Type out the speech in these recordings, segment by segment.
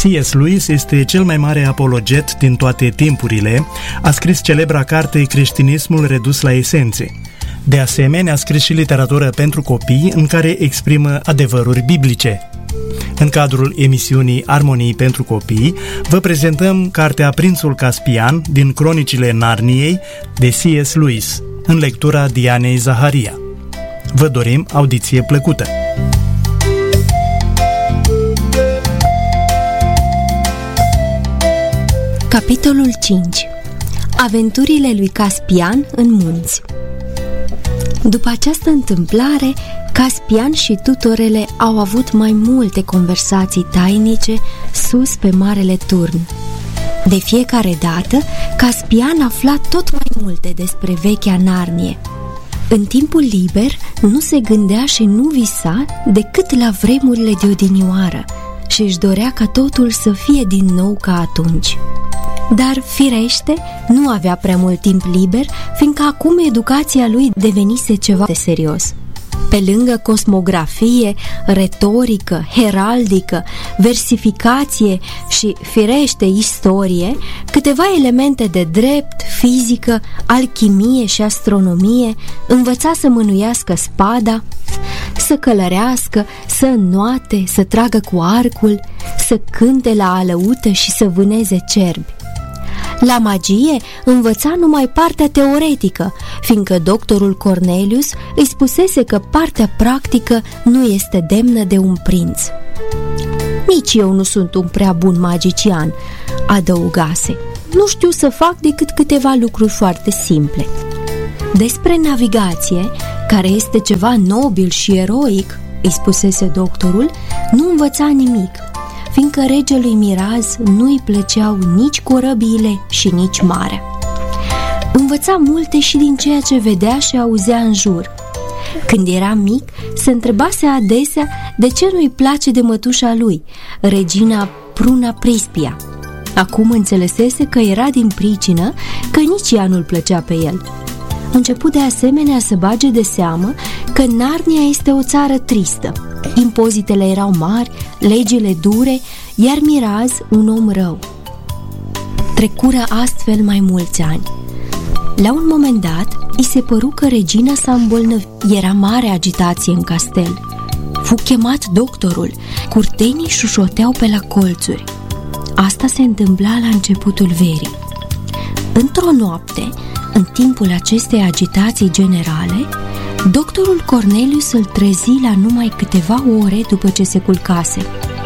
C.S. Lewis este cel mai mare apologet din toate timpurile, a scris celebra carte Creștinismul redus la esențe. De asemenea, a scris și literatură pentru copii în care exprimă adevăruri biblice. În cadrul emisiunii Armonii pentru copii, vă prezentăm cartea Prințul Caspian din Cronicile Narniei de C.S. Lewis, în lectura Dianei Zaharia. Vă dorim audiție plăcută! Capitolul 5. Aventurile lui Caspian în munți. După această întâmplare, Caspian și tutorele au avut mai multe conversații tainice sus pe Marele Turn. De fiecare dată, Caspian afla tot mai multe despre vechea Narnie. În timpul liber nu se gândea și nu visa decât la vremurile de odinioară și își dorea ca totul să fie din nou ca atunci. Dar, firește, nu avea prea mult timp liber, fiindcă acum educația lui devenise ceva de serios. Pe lângă cosmografie, retorică, heraldică, versificație și, firește, istorie, câteva elemente de drept, fizică, alchimie și astronomie, învăța să mânuiască spada, să călărească, să înnoate, să tragă cu arcul, să cânte la alăută și să vâneze cerbi. La magie învăța numai partea teoretică, fiindcă doctorul Cornelius îi spusese că partea practică nu este demnă de un prinț. Nici eu nu sunt un prea bun magician, adăugase. Nu știu să fac decât câteva lucruri foarte simple. Despre navigație, care este ceva nobil și eroic, îi spusese doctorul, nu învăța nimic, fiindcă regelui Miraz nu-i plăceau nici corăbiile și nici marea. Învăța multe și din ceea ce vedea și auzea în jur. Când era mic, se întrebase adesea de ce nu-i place de mătușa lui, regina Pruna Prispia. Acum înțelesese că era din pricină că nici ea nu-l plăcea pe el. Început de asemenea să bage de seamă că Narnia este o țară tristă. Impozitele erau mari, legile dure, iar Miraz un om rău. Trecură astfel mai mulți ani. La un moment dat, îi se păru că regina s-a îmbolnăvit. Era mare agitație în castel. Fu chemat doctorul, curtenii șușoteau pe la colțuri. Asta se întâmpla la începutul verii. Într-o noapte, în timpul acestei agitații generale, doctorul Cornelius îl trezi la numai câteva ore după ce se culcase.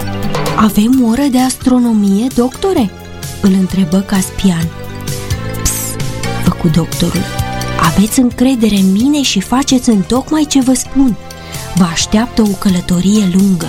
"Avem oră de astronomie, doctore?" îl întrebă Caspian. "Psst," făcu doctorul, "aveți încredere în mine și faceți întocmai ce vă spun. Vă așteaptă o călătorie lungă."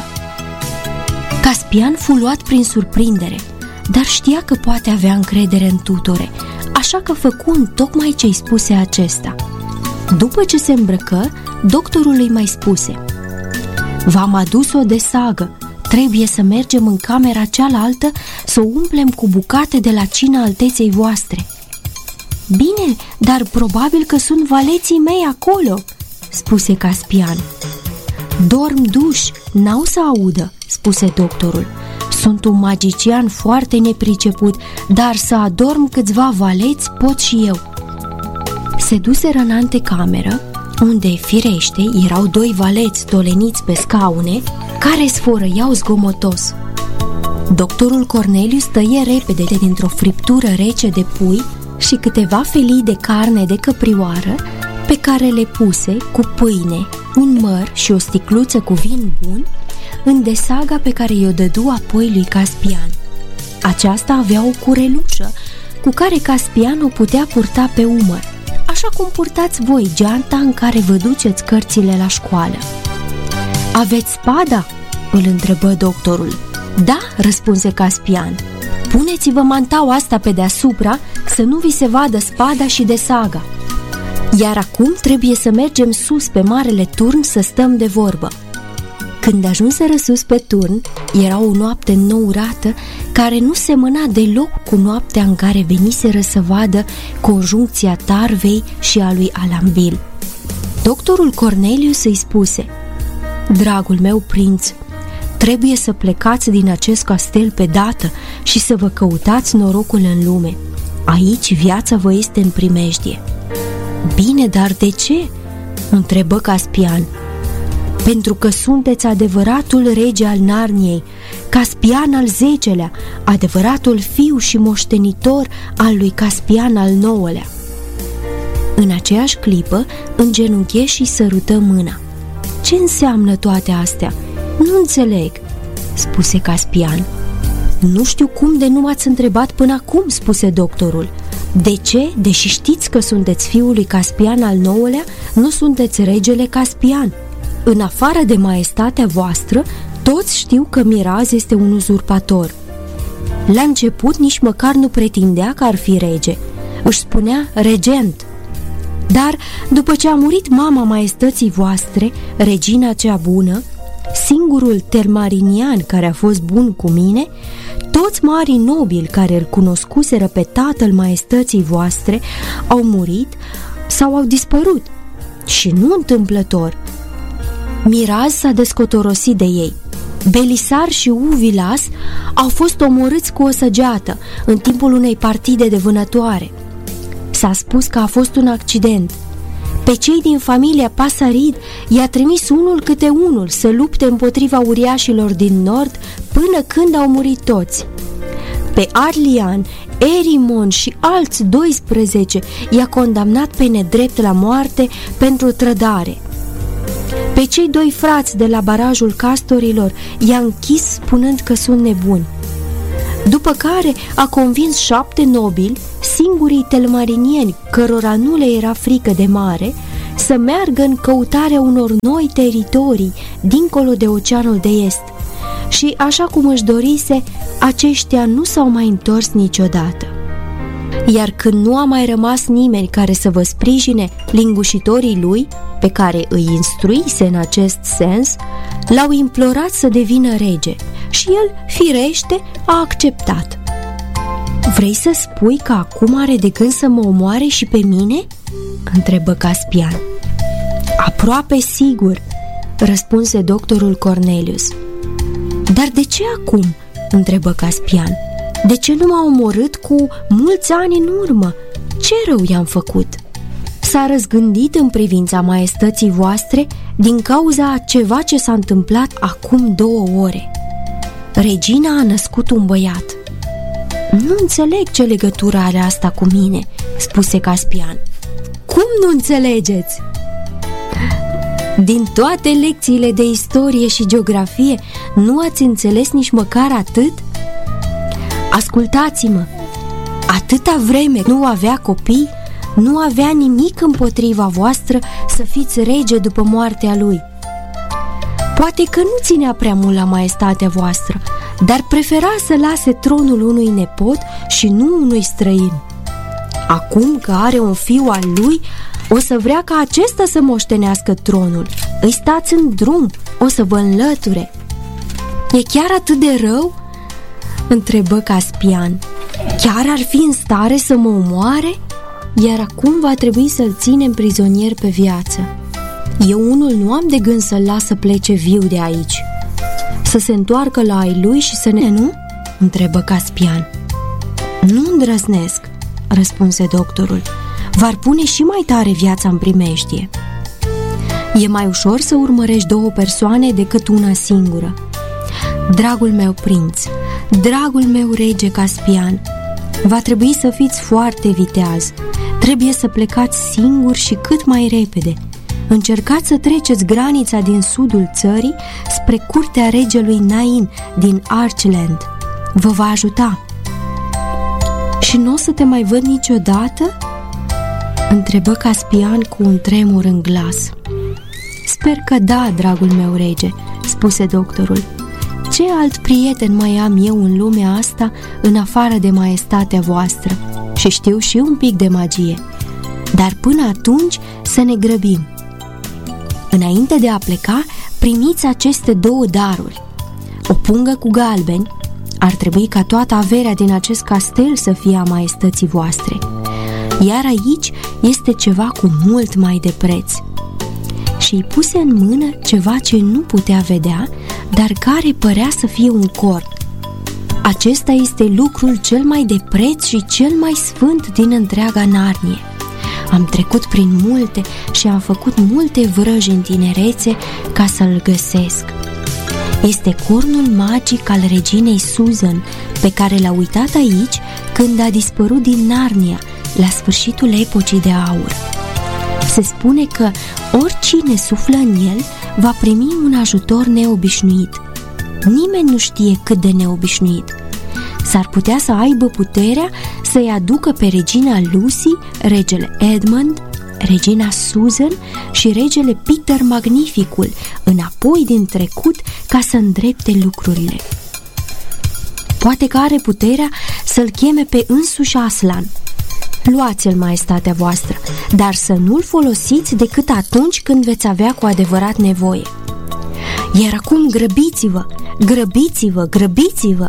Caspian fu luat prin surprindere, dar știa că poate avea încredere în tutore, așa că făcu întocmai ce-i spuse acesta. După ce se îmbrăcă, doctorul îi mai spuse: "V-am adus o desagă, trebuie să mergem în camera cealaltă să o umplem cu bucate de la cina alteței voastre." "Bine, dar probabil că sunt valeții mei acolo," spuse Caspian. "Dorm duși, n-au să audă," spuse doctorul. "Sunt un magician foarte nepriceput, dar să adorm câțiva valeți pot și eu." Se duseră în antecameră, unde, firește, erau doi valeți toleniți pe scaune, care sfărăiau zgomotos. Doctorul Cornelius tăie repede dintr-o friptură rece de pui și câteva felii de carne de căprioară, pe care le puse cu pâine, un măr și o sticluță cu vin bun în desaga pe care i-o dădu apoi lui Caspian. Aceasta avea o curelușă cu care Caspian o putea purta pe umăr, așa cum purtați voi geanta în care vă duceți cărțile la școală. "Aveți spada?" îl întrebă doctorul. "Da," răspunse Caspian. "Puneți-vă mantaua asta pe deasupra să nu vi se vadă spada și desaga. Iar acum trebuie să mergem sus pe Marele Turn să stăm de vorbă." Când ajunseră sus pe turn, era o noapte înnourată care nu semăna deloc cu noaptea în care veniseră să vadă conjuncția Tarvei și a lui Alambil. Doctorul Cornelius îi spuse: "Dragul meu prinț, Trebuie să plecați din acest castel pe dată și să vă căutați norocul în lume. Aici viața vă este în primejdie." "Bine, dar de ce?" întrebă Caspian. "Pentru că sunteți adevăratul rege al Narniei, Caspian al X-lea, adevăratul fiu și moștenitor al lui Caspian al IX-lea." În aceeași clipă îngenunche și sărută mâna. "Ce înseamnă toate astea? Nu înțeleg," spuse Caspian. "Nu știu cum de nu m-ați întrebat până acum," spuse doctorul. "De ce, deși știți că sunteți fiul lui Caspian al IX-lea, nu sunteți regele Caspian? În afară de maestatea voastră, toți știu că Miraz este un uzurpator. La început nici măcar nu pretindea că ar fi rege. Își spunea regent. Dar după ce a murit mama maestății voastre, regina cea bună, singurul telmarinian care a fost bun cu mine, toți marii nobili care îl cunoscuseră pe tatăl maestății voastre au murit sau au dispărut. Și nu întâmplător. Miraz s-a descotorosit de ei. Belisar și Uvilas au fost omorâți cu o săgeată în timpul unei partide de vânătoare. S-a spus că a fost un accident. Pe cei din familia Pasarid i-a trimis unul câte unul să lupte împotriva uriașilor din nord până când au murit toți. Pe Arlian, Erimon și alți 12 i-a condamnat pe nedrept la moarte pentru trădare. Pe cei 2 frați de la barajul Castorilor i-a închis spunând că sunt nebuni. După care a convins 7 nobili, singurii telmarinieni cărora nu le era frică de mare, să meargă în căutarea unor noi teritorii dincolo de Oceanul de Est. Și așa cum își dorise, aceștia nu s-au mai întors niciodată. Iar când nu a mai rămas nimeni care să vă sprijine, lingușitorii lui, pe care îi instruise în acest sens, l-au implorat să devină rege și el, firește, a acceptat. "Vrei să spui că acum are de gând să mă omoare și pe mine?" întrebă Caspian. "Aproape sigur," răspunse doctorul Cornelius. "Dar de ce acum?" întrebă Caspian. "De ce nu m-a omorât cu mulți ani în urmă? Ce rău i-am făcut?" "S-a răzgândit în privința maestății voastre din cauza a ceva ce s-a întâmplat acum 2 ore. Regina a născut un băiat." "Nu înțeleg ce legătură are asta cu mine," spuse Caspian. "Cum nu înțelegeți?" "Din toate lecțiile de istorie și geografie, nu ați înțeles nici măcar atât? Ascultați-mă, atâta vreme nu avea copii, nu avea nimic împotriva voastră să fiți rege după moartea lui. Poate că nu ținea prea mult la maestatea voastră, dar prefera să lase tronul unui nepot și nu unui străin. Acum că are un fiu al lui, o să vrea ca acesta să moștenească tronul. Îi stați în drum, o să vă înlăture." "E chiar atât de rău?" întrebă Caspian. "Chiar ar fi în stare să mă omoare? Iar acum va trebui să-l ținem prizonier pe viață. Eu unul nu am de gând să-l las să plece viu de aici. Să se întoarcă la ai lui și să ne... Nu?" întrebă Caspian. "Nu îndrăznesc," răspunse doctorul. "V-ar pune și mai tare viața în primejdie. E mai ușor să urmărești 2 persoane decât una singură. Dragul meu prinț, dragul meu rege Caspian, va trebui să fiți foarte viteaz. Trebuie să plecați singur și cât mai repede. Încercați să treceți granița din sudul țării spre curtea regelui Nain din Archland. Vă va ajuta." "Și nu o să te mai văd niciodată?" întrebă Caspian cu un tremur în glas. "Sper că da, dragul meu rege," spuse doctorul. "Ce alt prieten mai am eu în lumea asta în afară de maestatea voastră? Și știu și un pic de magie. Dar până atunci să ne grăbim. Înainte de a pleca, primiți aceste 2 daruri. O pungă cu galbeni, ar trebui ca toată averea din acest castel să fie a maestății voastre. Iar aici este ceva cu mult mai de preț." Și îi puse în mână ceva ce nu putea vedea, dar care părea să fie un corn. Acesta este lucrul cel mai de preț și cel mai sfânt din întreaga Narnie. Am trecut prin multe și am făcut multe vrăji în tinerețe ca să-l găsesc. Este cornul magic al reginei Susan, pe care l-a uitat aici când a dispărut din Narnia, la sfârșitul epocii de aur. Se spune că oricine suflă în el va primi un ajutor neobișnuit. Nimeni nu știe cât de neobișnuit. S-ar putea să aibă puterea să-i aducă pe regina Lucy, regele Edmund, regina Susan și regele Peter Magnificul înapoi din trecut ca să îndrepte lucrurile. Poate că are puterea să-l cheme pe însuși Aslan. Luați-l, maestatea voastră, dar să nu-l folosiți decât atunci când veți avea cu adevărat nevoie. Iar acum grăbiți-vă, grăbiți-vă, grăbiți-vă!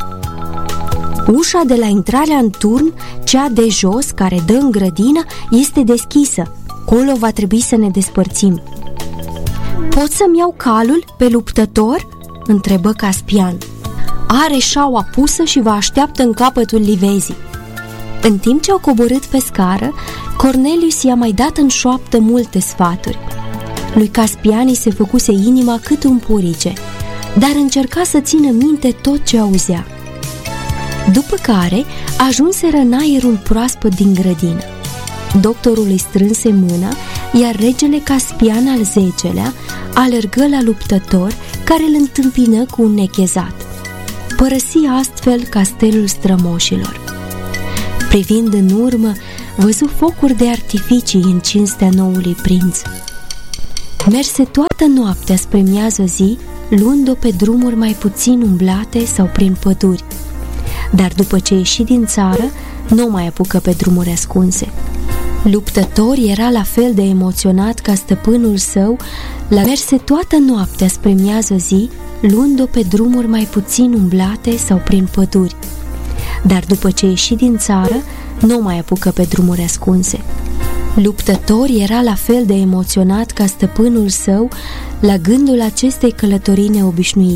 Ușa de la intrarea în turn, cea de jos care dă în grădină, este deschisă. Colo va trebui să ne despărțim. Pot să-mi iau calul pe luptător? Întrebă Caspian. Are șaua pusă și vă așteaptă în capătul livezii. În timp ce au coborât pe scară, Cornelius i-a mai dat în șoaptă multe sfaturi. Lui Caspian îi se făcuse inima cât un purice, dar încerca să țină minte tot ce auzea. După care ajunseră în aerul proaspăt din grădină. Doctorul îi strânse mâna, iar regele Caspian al X-lea alergă la luptător, care îl întâmpină cu un nechezat. Părăsi astfel castelul strămoșilor. Privind în urmă, văzu focuri de artificii în cinstea noului prinț. Merse toată noaptea spre miază zi, luând-o pe drumuri mai puțin umblate sau prin păduri. Dar după ce ieși din țară, nu mai apucă pe drumuri ascunse. Luptător era la fel de emoționat ca stăpânul său, merse toată noaptea spre miază zi, luând-o pe drumuri mai puțin umblate sau prin păduri. Dar după ce ieși din țară, nu mai apucă pe drumuri ascunse. Luptător era la fel de emoționat ca stăpânul său la gândul acestei călătorii neobișnuite.